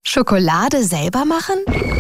Schokolade selber machen?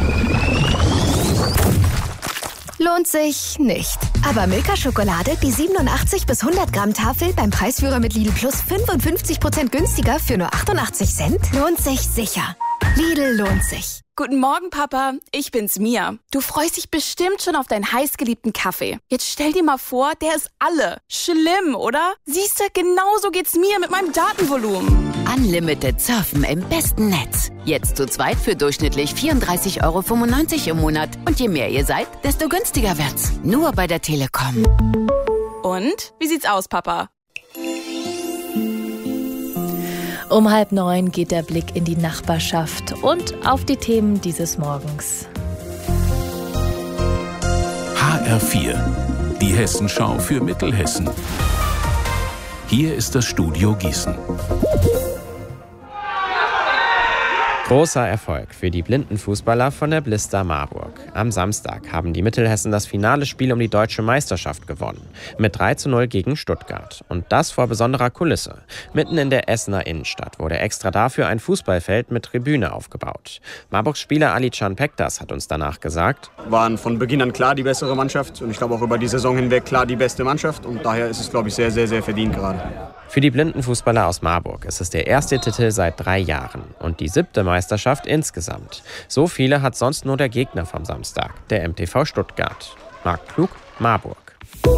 Lohnt sich nicht. Aber Milka-Schokolade, die 87 bis 100 Gramm Tafel beim Preisführer mit Lidl Plus 55% günstiger für nur 88 Cent, lohnt sich sicher. Lidl lohnt sich. Guten Morgen, Papa. Ich bin's, Mia. Du freust dich bestimmt schon auf deinen heißgeliebten Kaffee. Jetzt stell dir mal vor, der ist alle. Schlimm, oder? Siehste, genauso geht's mir mit meinem Datenvolumen. Unlimited surfen im besten Netz. Jetzt zu zweit für durchschnittlich 34,95 € im Monat. Und je mehr ihr seid, desto günstiger wird's. Nur bei der Telekom. Und? Wie sieht's aus, Papa? Um 8:30 geht der Blick in die Nachbarschaft und auf die Themen dieses Morgens. HR4, die Hessenschau für Mittelhessen. Hier ist das Studio Gießen. Großer Erfolg für die Blindenfußballer von der Blister Marburg. Am Samstag haben die Mittelhessen das finale Spiel um die deutsche Meisterschaft gewonnen. Mit 3:0 gegen Stuttgart. Und das vor besonderer Kulisse. Mitten in der Essener Innenstadt wurde extra dafür ein Fußballfeld mit Tribüne aufgebaut. Marburgs Spieler Ali-Can Pektas hat uns danach gesagt: Waren von Beginn an klar die bessere Mannschaft und ich glaube auch über die Saison hinweg klar die beste Mannschaft. Und daher ist es, glaube ich, sehr, sehr, sehr verdient gerade. Für die Blindenfußballer aus Marburg ist es der erste Titel seit 3 Jahren und die 7. Meisterschaft insgesamt. So viele hat sonst nur der Gegner vom Samstag, der MTV Stuttgart. Marc Klug, Marburg.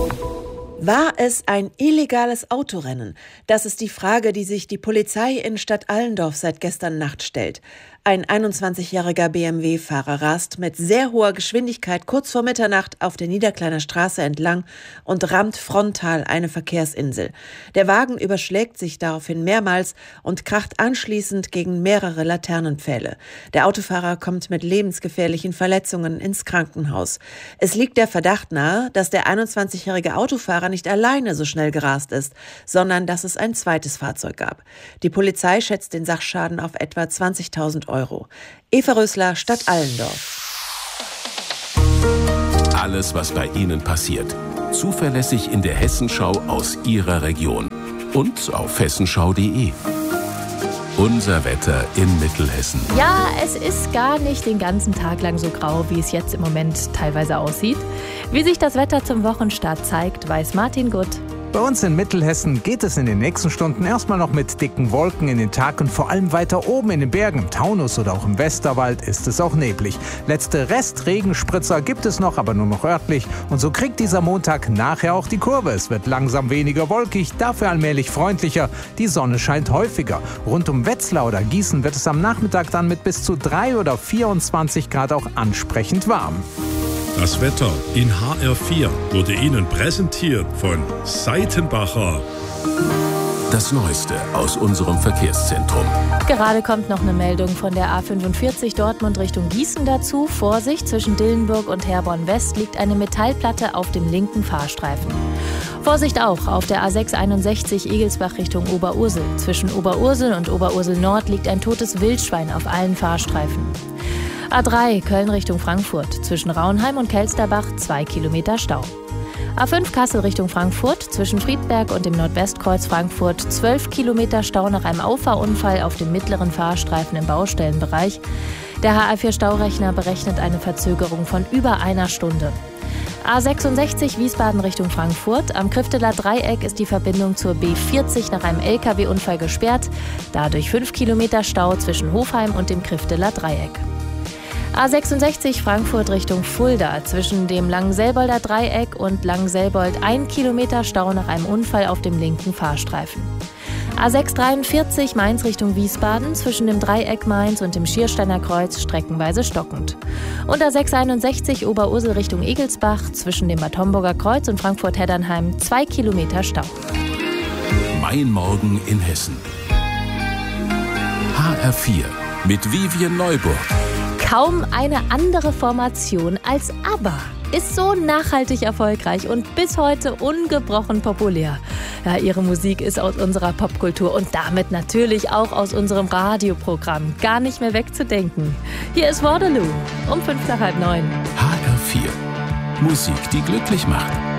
War es ein illegales Autorennen? Das ist die Frage, die sich die Polizei in Stadt Allendorf seit gestern Nacht stellt. Ein 21-jähriger BMW-Fahrer rast mit sehr hoher Geschwindigkeit kurz vor Mitternacht auf der Niederkleiner Straße entlang und rammt frontal eine Verkehrsinsel. Der Wagen überschlägt sich daraufhin mehrmals und kracht anschließend gegen mehrere Laternenpfähle. Der Autofahrer kommt mit lebensgefährlichen Verletzungen ins Krankenhaus. Es liegt der Verdacht nahe, dass der 21-jährige Autofahrer nicht alleine so schnell gerast ist, sondern dass es ein zweites Fahrzeug gab. Die Polizei schätzt den Sachschaden auf etwa 20.000 €. Eva Rösler, Stadt Allendorf. Alles, was bei Ihnen passiert. Zuverlässig in der Hessenschau aus Ihrer Region. Und auf hessenschau.de. Unser Wetter in Mittelhessen. Ja, es ist gar nicht den ganzen Tag lang so grau, wie es jetzt im Moment teilweise aussieht. Wie sich das Wetter zum Wochenstart zeigt, weiß Martin Gutt. Bei uns in Mittelhessen geht es in den nächsten Stunden erstmal noch mit dicken Wolken in den Tag und vor allem weiter oben in den Bergen, im Taunus oder auch im Westerwald ist es auch neblig. Letzte Restregenspritzer gibt es noch, aber nur noch örtlich. Und so kriegt dieser Montag nachher auch die Kurve. Es wird langsam weniger wolkig, dafür allmählich freundlicher. Die Sonne scheint häufiger. Rund um Wetzlar oder Gießen wird es am Nachmittag dann mit bis zu 3 oder 24 Grad auch ansprechend warm. Das Wetter in HR4 wurde Ihnen präsentiert von Seitenbacher. Das Neueste aus unserem Verkehrszentrum. Gerade kommt noch eine Meldung von der A45 Dortmund Richtung Gießen dazu. Vorsicht, zwischen Dillenburg und Herborn West liegt eine Metallplatte auf dem linken Fahrstreifen. Vorsicht auch auf der A661 Egelsbach Richtung Oberursel. Zwischen Oberursel und Oberursel Nord liegt ein totes Wildschwein auf allen Fahrstreifen. A3 Köln Richtung Frankfurt. Zwischen Raunheim und Kelsterbach 2 Kilometer Stau. A5 Kassel Richtung Frankfurt. Zwischen Friedberg und dem Nordwestkreuz Frankfurt 12 Kilometer Stau nach einem Auffahrunfall auf dem mittleren Fahrstreifen im Baustellenbereich. Der HR4-Staurechner berechnet eine Verzögerung von über einer Stunde. A66 Wiesbaden Richtung Frankfurt. Am Krifteler Dreieck ist die Verbindung zur B40 nach einem LKW-Unfall gesperrt. Dadurch 5 Kilometer Stau zwischen Hofheim und dem Krifteler Dreieck. A66 Frankfurt Richtung Fulda. Zwischen dem Langenselbolder Dreieck und Langenselbold 1 Kilometer Stau nach einem Unfall auf dem linken Fahrstreifen. A643 Mainz Richtung Wiesbaden. Zwischen dem Dreieck Mainz und dem Schiersteiner Kreuz streckenweise stockend. Und A661 Oberursel Richtung Egelsbach. Zwischen dem Bad Homburger Kreuz und Frankfurt-Heddernheim 2 Kilometer Stau. Mein Morgen in Hessen. HR4 mit Vivian Neuburg. Kaum eine andere Formation als ABBA ist so nachhaltig erfolgreich und bis heute ungebrochen populär. Ja, ihre Musik ist aus unserer Popkultur und damit natürlich auch aus unserem Radioprogramm gar nicht mehr wegzudenken. Hier ist Waterloo um 8:55. HR4. Musik, die glücklich macht.